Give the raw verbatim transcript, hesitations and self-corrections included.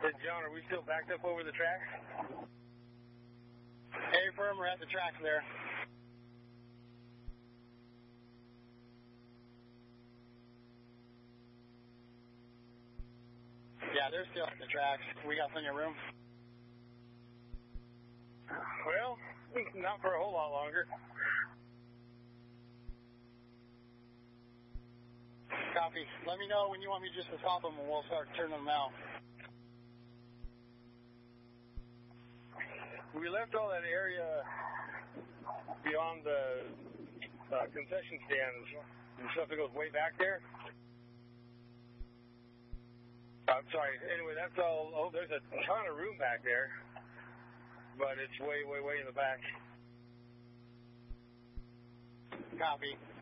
Hey, John, are we still backed up over the tracks? Hey, firm, we're at the tracks there. Yeah, they're still at the tracks. We got plenty of room. Well, not for a whole lot longer. Copy. Let me know when you want me just to stop them and we'll start turning them out. We left all that area beyond the uh, concession stands and stuff that goes way back there. I'm sorry. Anyway, that's all. Oh, there's a ton of room back there, but it's way, way, way in the back. Copy.